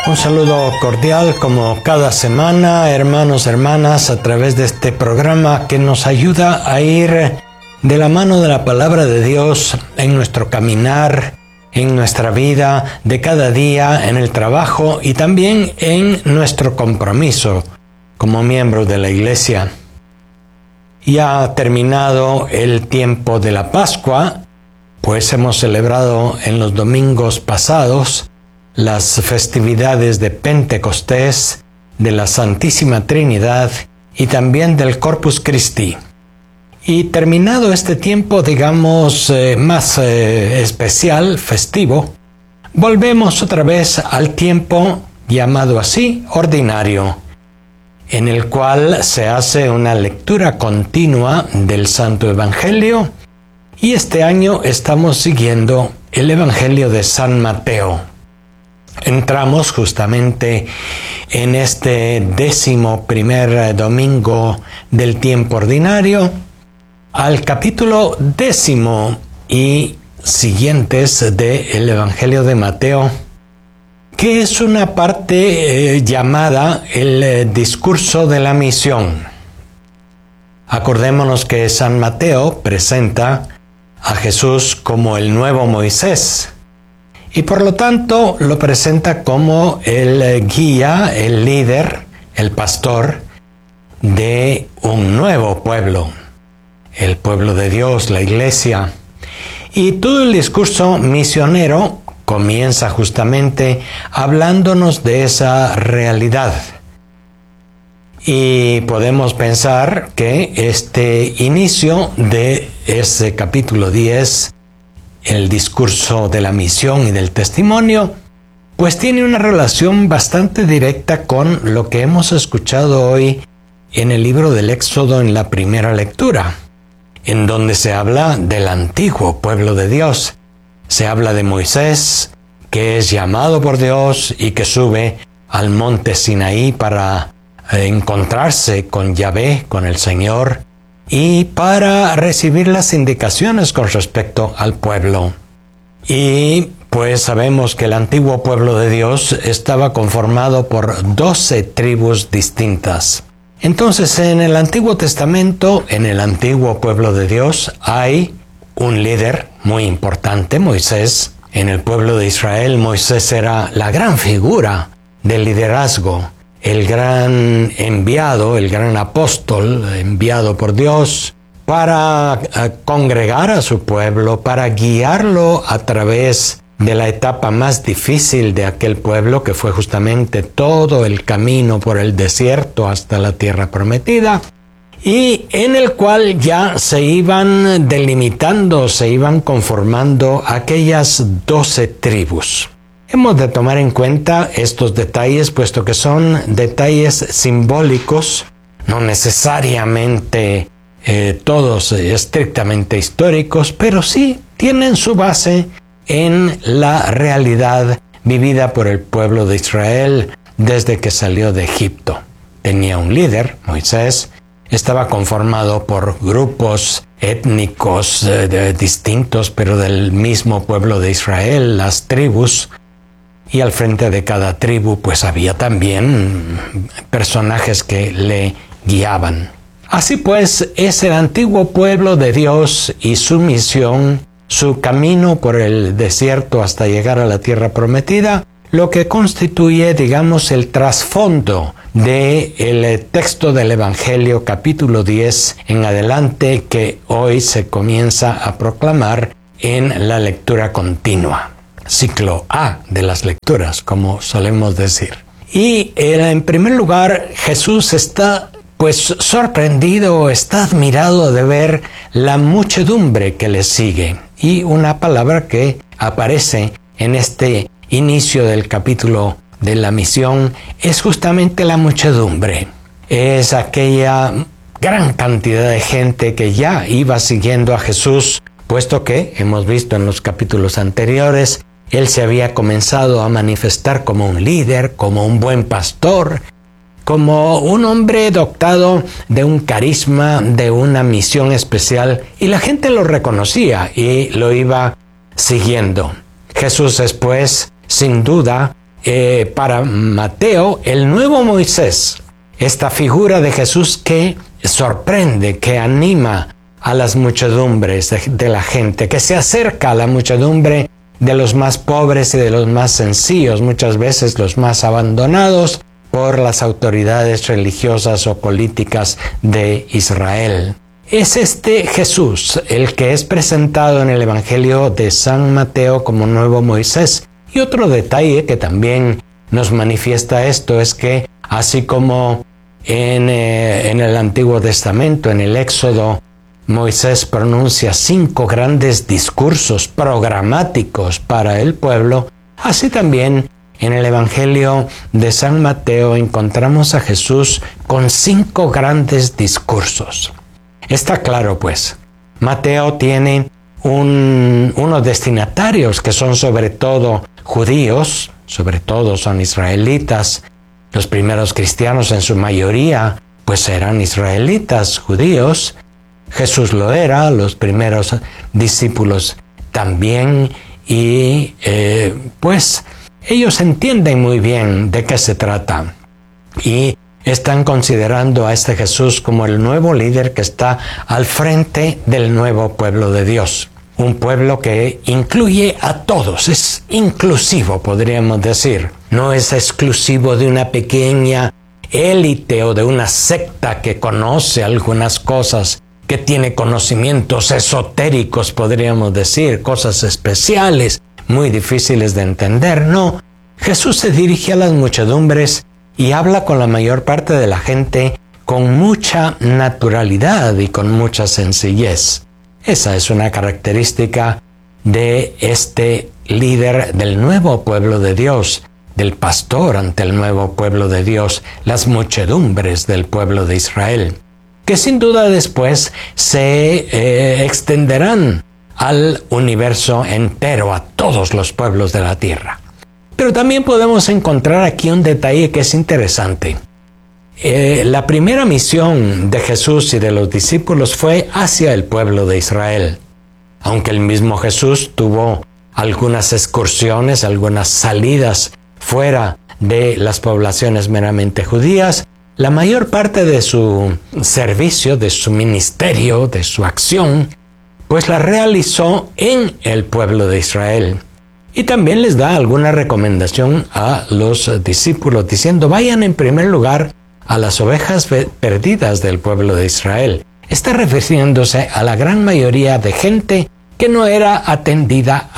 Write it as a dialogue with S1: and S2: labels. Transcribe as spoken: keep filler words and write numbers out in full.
S1: Un saludo cordial como cada semana, hermanos, hermanas, a través de este programa que nos ayuda a ir de la mano de la palabra de Dios en nuestro caminar, en nuestra vida de cada día, en el trabajo y también en nuestro compromiso como miembros de la Iglesia. Ya ha terminado el tiempo de la Pascua, pues hemos celebrado en los domingos pasados las festividades de Pentecostés, de la Santísima Trinidad y también del Corpus Christi. Y terminado este tiempo, digamos, eh, más eh, especial, festivo, volvemos otra vez al tiempo llamado así, ordinario, en el cual se hace una lectura continua del Santo Evangelio, y este año estamos siguiendo el Evangelio de San Mateo. Entramos justamente en este décimo primer domingo del tiempo ordinario al capítulo décimo y siguientes del Evangelio de Mateo, que es una parte eh, llamada el eh, discurso de la misión. Acordémonos que San Mateo presenta a Jesús como el nuevo Moisés, y por lo tanto lo presenta como el guía, el líder, el pastor de un nuevo pueblo, el pueblo de Dios, la Iglesia. Y todo el discurso misionero comienza justamente hablándonos de esa realidad. Y podemos pensar que este inicio de ese capítulo diez, el discurso de la misión y del testimonio, pues tiene una relación bastante directa con lo que hemos escuchado hoy en el libro del Éxodo en la primera lectura, en donde se habla del antiguo pueblo de Dios. Se habla de Moisés, que es llamado por Dios y que sube al monte Sinaí para encontrarse con Yahvé, con el Señor, y para recibir las indicaciones con respecto al pueblo. Y pues sabemos que el antiguo pueblo de Dios estaba conformado por doce tribus distintas. Entonces, en el Antiguo Testamento, en el antiguo pueblo de Dios, hay un líder muy importante, Moisés. En el pueblo de Israel, Moisés era la gran figura del liderazgo, el gran enviado, el gran apóstol enviado por Dios para congregar a su pueblo, para guiarlo a través de la etapa más difícil de aquel pueblo, que fue justamente todo el camino por el desierto hasta la tierra prometida, y en el cual ya se iban delimitando, se iban conformando aquellas doce tribus. Hemos de tomar en cuenta estos detalles, puesto que son detalles simbólicos, no necesariamente eh, todos eh, estrictamente históricos, pero sí tienen su base en la realidad vivida por el pueblo de Israel desde que salió de Egipto. Tenía un líder, Moisés, estaba conformado por grupos étnicos eh, de, distintos, pero del mismo pueblo de Israel, las tribus. Y al frente de cada tribu pues había también personajes que le guiaban. Así pues, es el antiguo pueblo de Dios y su misión, su camino por el desierto hasta llegar a la tierra prometida, lo que constituye, digamos, el trasfondo del texto del Evangelio capítulo diez en adelante, que hoy se comienza a proclamar en la lectura continua. Ciclo A de las lecturas, como solemos decir. Y en primer lugar, Jesús está pues sorprendido, está admirado de ver la muchedumbre que le sigue. Y una palabra que aparece en este inicio del capítulo de la misión es justamente la muchedumbre. Es aquella gran cantidad de gente que ya iba siguiendo a Jesús, puesto que, hemos visto en los capítulos anteriores, él se había comenzado a manifestar como un líder, como un buen pastor, como un hombre dotado de un carisma, de una misión especial, y la gente lo reconocía y lo iba siguiendo. Jesús es, pues, sin duda, eh, para Mateo el nuevo Moisés, esta figura de Jesús que sorprende, que anima a las muchedumbres de, de la gente, que se acerca a la muchedumbre de los más pobres y de los más sencillos, muchas veces los más abandonados por las autoridades religiosas o políticas de Israel. Es este Jesús el que es presentado en el Evangelio de San Mateo como nuevo Moisés. Y otro detalle que también nos manifiesta esto es que, así como en, eh, en el Antiguo Testamento, en el Éxodo, Moisés pronuncia cinco grandes discursos programáticos para el pueblo, así también en el Evangelio de San Mateo encontramos a Jesús con cinco grandes discursos. Está claro, pues, Mateo tiene un, unos destinatarios que son sobre todo judíos, sobre todo son israelitas. Los primeros cristianos en su mayoría, pues eran israelitas, judíos. Jesús lo era, los primeros discípulos también, y eh, pues ellos entienden muy bien de qué se trata y están considerando a este Jesús como el nuevo líder que está al frente del nuevo pueblo de Dios. Un pueblo que incluye a todos, es inclusivo, podríamos decir. No es exclusivo de una pequeña élite o de una secta que conoce algunas cosas, que tiene conocimientos esotéricos, podríamos decir, cosas especiales, muy difíciles de entender. No, Jesús se dirige a las muchedumbres y habla con la mayor parte de la gente con mucha naturalidad y con mucha sencillez. Esa es una característica de este líder del nuevo pueblo de Dios, del pastor ante el nuevo pueblo de Dios, las muchedumbres del pueblo de Israel, que sin duda después se eh, extenderán al universo entero, a todos los pueblos de la tierra. Pero también podemos encontrar aquí un detalle que es interesante. Eh, la primera misión de Jesús y de los discípulos fue hacia el pueblo de Israel. Aunque el mismo Jesús tuvo algunas excursiones, algunas salidas fuera de las poblaciones meramente judías, la mayor parte de su servicio, de su ministerio, de su acción, pues la realizó en el pueblo de Israel. Y también les da alguna recomendación a los discípulos, diciendo, vayan en primer lugar a las ovejas perdidas del pueblo de Israel. Está refiriéndose a la gran mayoría de gente que no era atendida